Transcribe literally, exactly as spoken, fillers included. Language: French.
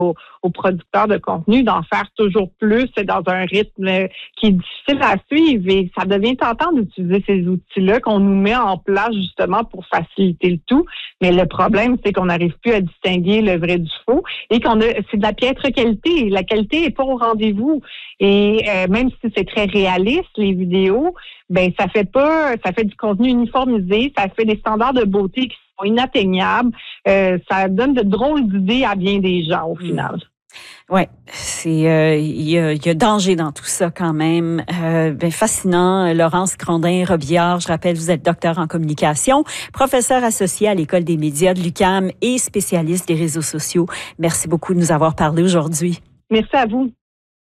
aux, aux producteurs de contenu d'en faire toujours plus dans un rythme qui est difficile à suivre et ça devient tentant d'utiliser ces outils-là qu'on nous met en place justement pour faciliter le tout. Mais le problème, c'est qu'on n'arrive plus à distinguer le vrai du faux et qu'on a, c'est de la piètre qualité. La qualité n'est pas au rendez-vous. Et euh, même si c'est très réaliste, les vidéos, ben ça fait pas, ça fait du contenu uniformisé, ça fait des standards de beauté qui sont inatteignables. Euh, ça donne de drôles d'idées à bien des gens au final. Mmh. Oui, c'est euh, il y a, il y a danger dans tout ça quand même. Euh, ben, fascinant. Laurence Grondin-Robillard, je rappelle, vous êtes docteur en communication, professeur associé à l'École des médias de l'U Q A M et spécialiste des réseaux sociaux. Merci beaucoup de nous avoir parlé aujourd'hui. Merci à vous.